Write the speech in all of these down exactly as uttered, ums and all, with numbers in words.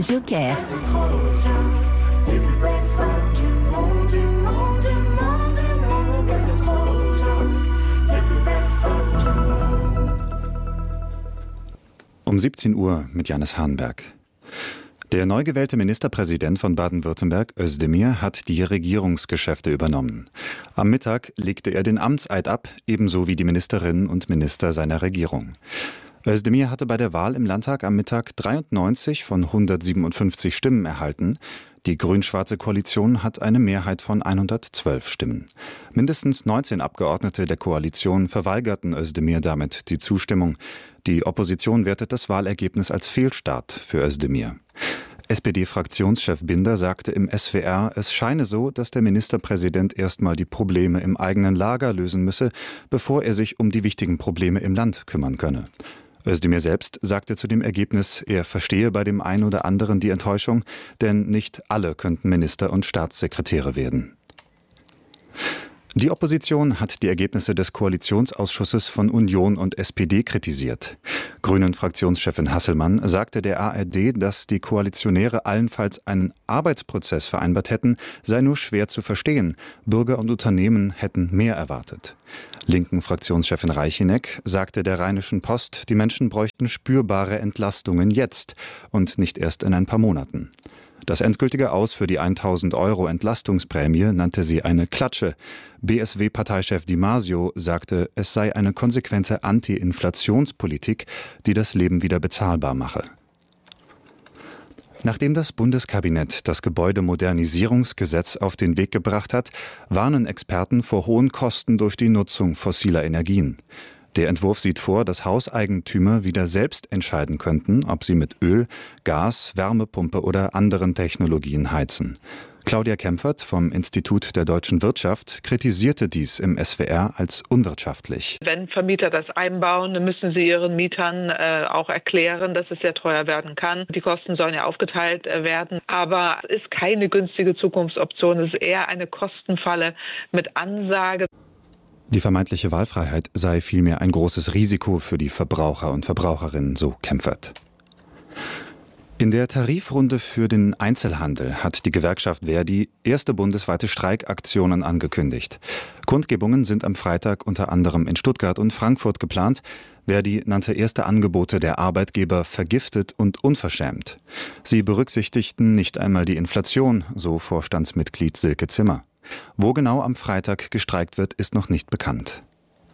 Joker. Um siebzehn Uhr mit Janis Hahnberg. Der neu gewählte Ministerpräsident von Baden-Württemberg, Özdemir, hat die Regierungsgeschäfte übernommen. Am Mittag legte er den Amtseid ab, ebenso wie die Ministerinnen und Minister seiner Regierung. Özdemir hatte bei der Wahl im Landtag am Mittag dreiundneunzig von hundertsiebenundfünfzig Stimmen erhalten. Die grün-schwarze Koalition hat eine Mehrheit von hundertzwölf Stimmen. Mindestens neunzehn Abgeordnete der Koalition verweigerten Özdemir damit die Zustimmung. Die Opposition wertet das Wahlergebnis als Fehlstart für Özdemir. S P D-Fraktionschef Binder sagte im S W R, es scheine so, dass der Ministerpräsident erstmal die Probleme im eigenen Lager lösen müsse, bevor er sich um die wichtigen Probleme im Land kümmern könne. Özdemir selbst sagte zu dem Ergebnis, er verstehe bei dem einen oder anderen die Enttäuschung, denn nicht alle könnten Minister und Staatssekretäre werden. Die Opposition hat die Ergebnisse des Koalitionsausschusses von Union und S P D kritisiert. Grünen-Fraktionschefin Hasselmann sagte der A R D, dass die Koalitionäre allenfalls einen Arbeitsprozess vereinbart hätten, sei nur schwer zu verstehen. Bürger und Unternehmen hätten mehr erwartet. Linken Fraktionschefin Reicheneck sagte der Rheinischen Post, die Menschen bräuchten spürbare Entlastungen jetzt und nicht erst in ein paar Monaten. Das endgültige Aus für die tausend Euro Entlastungsprämie nannte sie eine Klatsche. B S W-Parteichef Di Masio sagte, es sei eine konsequente Anti-Inflationspolitik, die das Leben wieder bezahlbar mache. Nachdem das Bundeskabinett das Gebäudemodernisierungsgesetz auf den Weg gebracht hat, warnen Experten vor hohen Kosten durch die Nutzung fossiler Energien. Der Entwurf sieht vor, dass Hauseigentümer wieder selbst entscheiden könnten, ob sie mit Öl, Gas, Wärmepumpe oder anderen Technologien heizen. Claudia Kempfert vom Institut der deutschen Wirtschaft kritisierte dies im S W R als unwirtschaftlich. Wenn Vermieter das einbauen, dann müssen sie ihren Mietern äh, auch erklären, dass es sehr teuer werden kann. Die Kosten sollen ja aufgeteilt äh, werden, aber es ist keine günstige Zukunftsoption. Es ist eher eine Kostenfalle mit Ansage. Die vermeintliche Wahlfreiheit sei vielmehr ein großes Risiko für die Verbraucher und Verbraucherinnen, so Kempfert. In der Tarifrunde für den Einzelhandel hat die Gewerkschaft Verdi erste bundesweite Streikaktionen angekündigt. Kundgebungen sind am Freitag unter anderem in Stuttgart und Frankfurt geplant. Verdi nannte erste Angebote der Arbeitgeber vergiftet und unverschämt. Sie berücksichtigten nicht einmal die Inflation, so Vorstandsmitglied Silke Zimmer. Wo genau am Freitag gestreikt wird, ist noch nicht bekannt.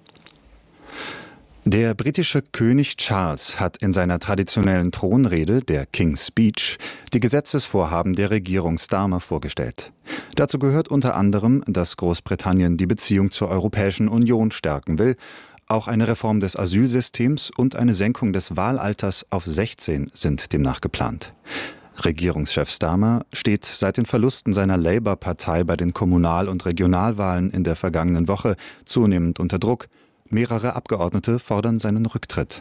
Der britische König Charles hat in seiner traditionellen Thronrede, der King's Speech, die Gesetzesvorhaben der Regierung Starmer vorgestellt. Dazu gehört unter anderem, dass Großbritannien die Beziehung zur Europäischen Union stärken will. Auch eine Reform des Asylsystems und eine Senkung des Wahlalters auf sechzehn sind demnach geplant. Regierungschef Starmer steht seit den Verlusten seiner Labour-Partei bei den Kommunal- und Regionalwahlen in der vergangenen Woche zunehmend unter Druck. Mehrere Abgeordnete fordern seinen Rücktritt.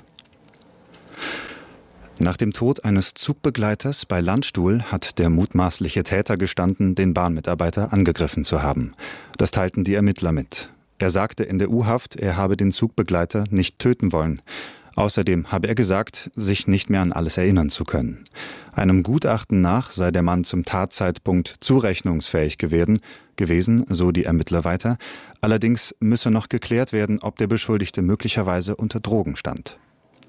Nach dem Tod eines Zugbegleiters bei Landstuhl hat der mutmaßliche Täter gestanden, den Bahnmitarbeiter angegriffen zu haben. Das teilten die Ermittler mit. Er sagte in der U-Haft, er habe den Zugbegleiter nicht töten wollen. Außerdem habe er gesagt, sich nicht mehr an alles erinnern zu können. Einem Gutachten nach sei der Mann zum Tatzeitpunkt zurechnungsfähig gewesen, gewesen, so die Ermittler weiter. Allerdings müsse noch geklärt werden, ob der Beschuldigte möglicherweise unter Drogen stand.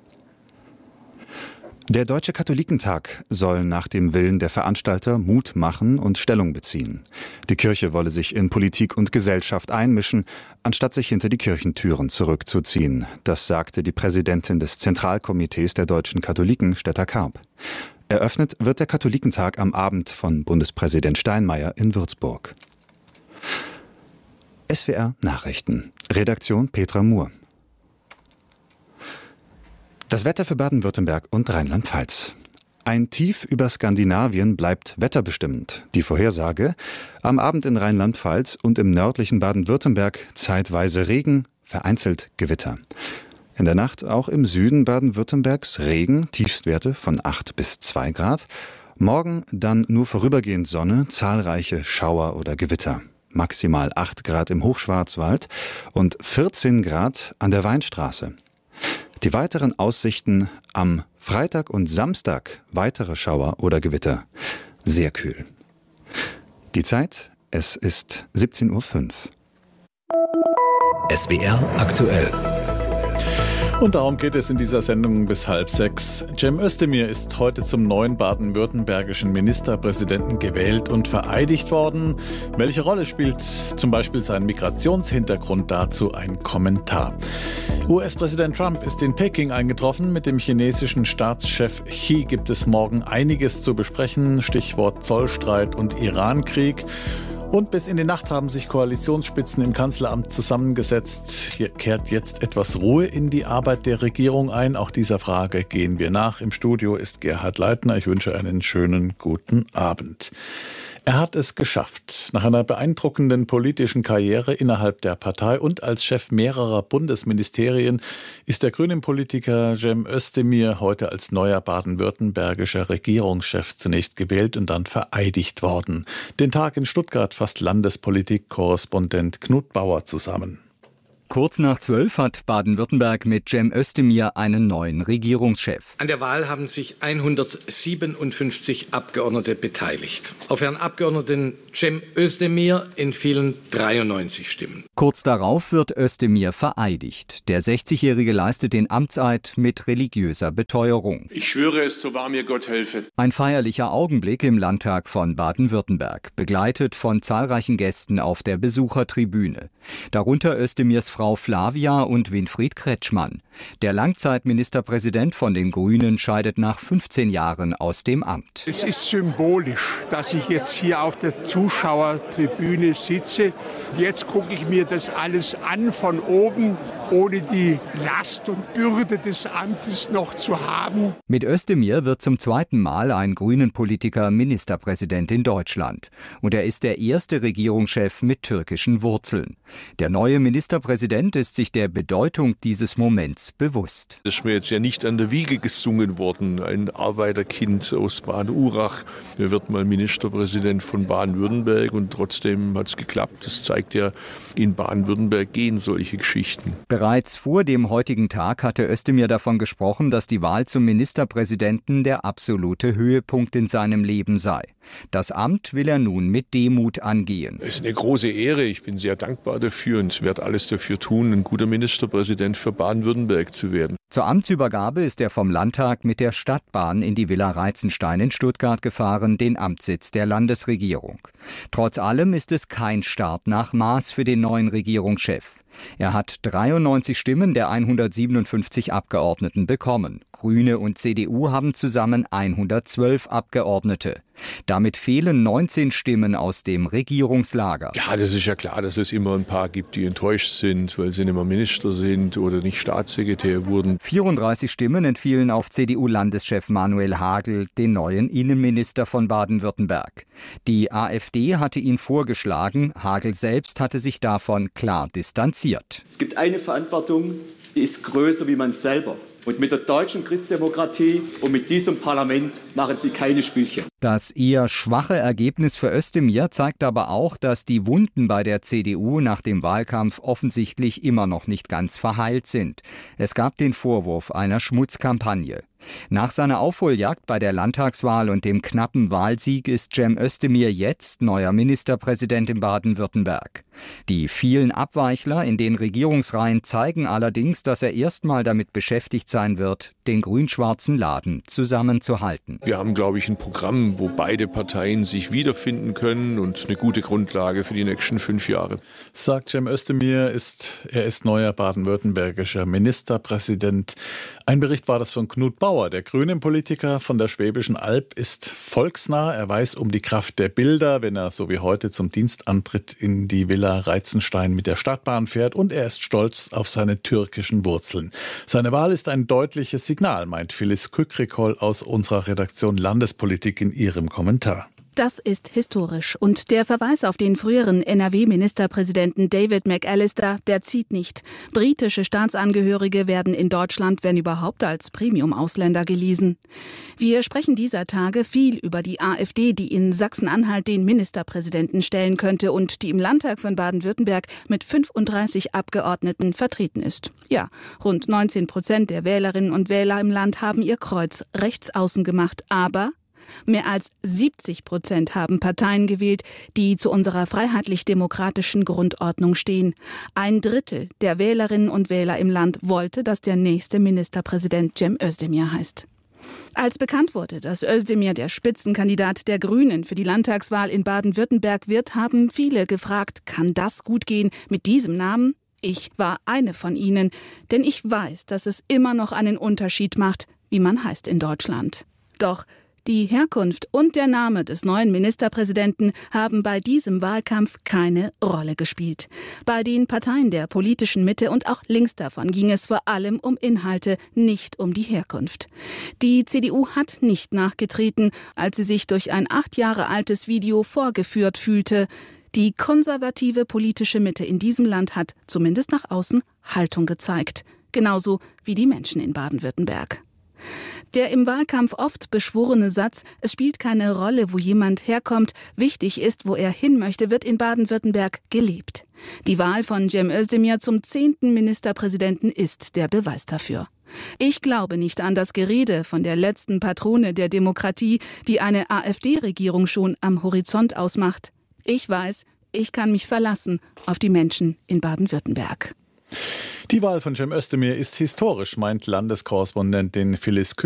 Der Deutsche Katholikentag soll nach dem Willen der Veranstalter Mut machen und Stellung beziehen. Die Kirche wolle sich in Politik und Gesellschaft einmischen, anstatt sich hinter die Kirchentüren zurückzuziehen. Das sagte die Präsidentin des Zentralkomitees der deutschen Katholiken, Stetta Karp. Eröffnet wird der Katholikentag am Abend von Bundespräsident Steinmeier in Würzburg. S W R Nachrichten. Redaktion Petra Muhr. Das Wetter für Baden-Württemberg und Rheinland-Pfalz. Ein Tief über Skandinavien bleibt wetterbestimmend. Die Vorhersage: am Abend in Rheinland-Pfalz und im nördlichen Baden-Württemberg zeitweise Regen, vereinzelt Gewitter. In der Nacht auch im Süden Baden-Württembergs Regen, Tiefstwerte von acht bis zwei Grad. Morgen dann nur vorübergehend Sonne, zahlreiche Schauer oder Gewitter. Maximal acht Grad im Hochschwarzwald und vierzehn Grad an der Weinstraße. Die weiteren Aussichten am Freitag und Samstag, weitere Schauer oder Gewitter. Sehr kühl. Die Zeit, es ist siebzehn Uhr fünf. S W R aktuell. Und darum geht es in dieser Sendung bis halb sechs. Cem Özdemir ist heute zum neuen baden-württembergischen Ministerpräsidenten gewählt und vereidigt worden. Welche Rolle spielt zum Beispiel sein Migrationshintergrund? Dazu ein Kommentar. U S-Präsident Trump ist in Peking eingetroffen. Mit dem chinesischen Staatschef Xi gibt es morgen einiges zu besprechen. Stichwort Zollstreit und Irankrieg. Und bis in die Nacht haben sich Koalitionsspitzen im Kanzleramt zusammengesetzt. Hier kehrt jetzt etwas Ruhe in die Arbeit der Regierung ein. Auch dieser Frage gehen wir nach. Im Studio ist Gerhard Leitner. Ich wünsche einen schönen guten Abend. Er hat es geschafft. Nach einer beeindruckenden politischen Karriere innerhalb der Partei und als Chef mehrerer Bundesministerien ist der Grünen-Politiker Cem Özdemir heute als neuer baden-württembergischer Regierungschef zunächst gewählt und dann vereidigt worden. Den Tag in Stuttgart fasst Landespolitik-Korrespondent Knut Bauer zusammen. Kurz nach zwölf hat Baden-Württemberg mit Cem Özdemir einen neuen Regierungschef. An der Wahl haben sich hundertsiebenundfünfzig Abgeordnete beteiligt. Auf Herrn Abgeordneten Cem Özdemir entfielen dreiundneunzig Stimmen. Kurz darauf wird Özdemir vereidigt. Der sechzigjährige leistet den Amtseid mit religiöser Beteuerung. Ich schwöre es, so wahr mir Gott helfe. Ein feierlicher Augenblick im Landtag von Baden-Württemberg, begleitet von zahlreichen Gästen auf der Besuchertribüne. Darunter Özdemirs Frau Flavia und Winfried Kretschmann. Der Langzeitministerpräsident von den Grünen scheidet nach fünfzehn Jahren aus dem Amt. Es ist symbolisch, dass ich jetzt hier auf der Zuschauertribüne sitze. Jetzt gucke ich mir das alles an von oben, ohne die Last und Bürde des Amtes noch zu haben. Mit Özdemir wird zum zweiten Mal ein Grünen-Politiker Ministerpräsident in Deutschland. Und er ist der erste Regierungschef mit türkischen Wurzeln. Der neue Ministerpräsident ist sich der Bedeutung dieses Moments bewusst. Das ist mir jetzt ja nicht an der Wiege gesungen worden. Ein Arbeiterkind aus Baden-Urach. Er wird mal Ministerpräsident von Baden-Württemberg und trotzdem hat es geklappt. Das zeigt ja, in Baden-Württemberg gehen solche Geschichten. Bereits vor dem heutigen Tag hatte Özdemir davon gesprochen, dass die Wahl zum Ministerpräsidenten der absolute Höhepunkt in seinem Leben sei. Das Amt will er nun mit Demut angehen. Es ist eine große Ehre. Ich bin sehr dankbar dafür und werde alles dafür tun, ein guter Ministerpräsident für Baden-Württemberg zu werden. Zur Amtsübergabe ist er vom Landtag mit der Stadtbahn in die Villa Reitzenstein in Stuttgart gefahren, den Amtssitz der Landesregierung. Trotz allem ist es kein Start nach Maß für den neuen Regierungschef. Er hat dreiundneunzig Stimmen der hundertsiebenundfünfzig Abgeordneten bekommen. Grüne und C D U haben zusammen hundertzwölf Abgeordnete. Damit fehlen neunzehn Stimmen aus dem Regierungslager. Ja, das ist ja klar, dass es immer ein paar gibt, die enttäuscht sind, weil sie nicht mehr Minister sind oder nicht Staatssekretär wurden. vierunddreißig Stimmen entfielen auf C D U-Landeschef Manuel Hagel, den neuen Innenminister von Baden-Württemberg. Die AfD hatte ihn vorgeschlagen, Hagel selbst hatte sich davon klar distanziert. Es gibt eine Verantwortung, die ist größer wie man selber. Und mit der deutschen Christdemokratie und mit diesem Parlament machen sie keine Spielchen. Das eher schwache Ergebnis für Özdemir zeigt aber auch, dass die Wunden bei der C D U nach dem Wahlkampf offensichtlich immer noch nicht ganz verheilt sind. Es gab den Vorwurf einer Schmutzkampagne. Nach seiner Aufholjagd bei der Landtagswahl und dem knappen Wahlsieg ist Cem Özdemir jetzt neuer Ministerpräsident in Baden-Württemberg. Die vielen Abweichler in den Regierungsreihen zeigen allerdings, dass er erstmal damit beschäftigt sein wird, den grün-schwarzen Laden zusammenzuhalten. Wir haben, glaube ich, ein Programm, wo beide Parteien sich wiederfinden können und eine gute Grundlage für die nächsten fünf Jahre. Sagt Cem Özdemir, ist, er ist neuer baden-württembergischer Ministerpräsident. Ein Bericht war das von Knut Bauer. Der Grünen-Politiker von der Schwäbischen Alb ist volksnah. Er weiß um die Kraft der Bilder, wenn er so wie heute zum Dienstantritt in die Villa Reitzenstein mit der Stadtbahn fährt. Und er ist stolz auf seine türkischen Wurzeln. Seine Wahl ist ein deutliches Signal, meint Phyllis Kükrikol aus unserer Redaktion Landespolitik in ihrem Kommentar. Das ist historisch. Und der Verweis auf den früheren N R W-Ministerpräsidenten David McAllister, der zieht nicht. Britische Staatsangehörige werden in Deutschland, wenn überhaupt, als Premium-Ausländer gelesen. Wir sprechen dieser Tage viel über die AfD, die in Sachsen-Anhalt den Ministerpräsidenten stellen könnte und die im Landtag von Baden-Württemberg mit fünfunddreißig Abgeordneten vertreten ist. Ja, rund neunzehn Prozent der Wählerinnen und Wähler im Land haben ihr Kreuz rechts außen gemacht, aber mehr als siebzig Prozent haben Parteien gewählt, die zu unserer freiheitlich-demokratischen Grundordnung stehen. Ein Drittel der Wählerinnen und Wähler im Land wollte, dass der nächste Ministerpräsident Cem Özdemir heißt. Als bekannt wurde, dass Özdemir der Spitzenkandidat der Grünen für die Landtagswahl in Baden-Württemberg wird, haben viele gefragt, kann das gut gehen mit diesem Namen? Ich war eine von ihnen, denn ich weiß, dass es immer noch einen Unterschied macht, wie man heißt in Deutschland. Doch die Herkunft und der Name des neuen Ministerpräsidenten haben bei diesem Wahlkampf keine Rolle gespielt. Bei den Parteien der politischen Mitte und auch links davon ging es vor allem um Inhalte, nicht um die Herkunft. Die C D U hat nicht nachgetreten, als sie sich durch ein acht Jahre altes Video vorgeführt fühlte. Die konservative politische Mitte in diesem Land hat, zumindest nach außen, Haltung gezeigt. Genauso wie die Menschen in Baden-Württemberg. Der im Wahlkampf oft beschworene Satz, es spielt keine Rolle, wo jemand herkommt, wichtig ist, wo er hin möchte, wird in Baden-Württemberg gelebt. Die Wahl von Cem Özdemir zum zehnten Ministerpräsidenten ist der Beweis dafür. Ich glaube nicht an das Gerede von der letzten Patrone der Demokratie, die eine AfD-Regierung schon am Horizont ausmacht. Ich weiß, ich kann mich verlassen auf die Menschen in Baden-Württemberg. Die Wahl von Cem Özdemir ist historisch, meint Landeskorrespondentin Phyllis Kühn.